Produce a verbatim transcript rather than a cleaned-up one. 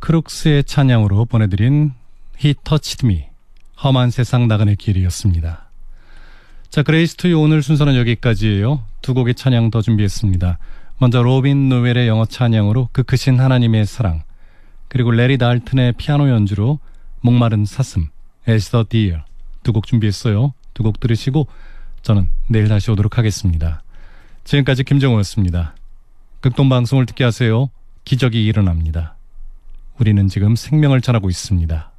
크룩스의 찬양으로 보내드린 He Touched Me, 험한 세상 나그네 길이었습니다. 자, 그레이스 투유 오늘 순서는 여기까지예요. 두 곡의 찬양 더 준비했습니다. 먼저 로빈 노웰의 영어 찬양으로 그 크신 하나님의 사랑, 그리고 레리 달튼의 피아노 연주로 목마른 사슴, As the Deer 두 곡 준비했어요. 두 곡 들으시고 저는 내일 다시 오도록 하겠습니다. 지금까지 김정호였습니다. 극동방송을 듣게 하세요. 기적이 일어납니다. 우리는 지금 생명을 전하고 있습니다.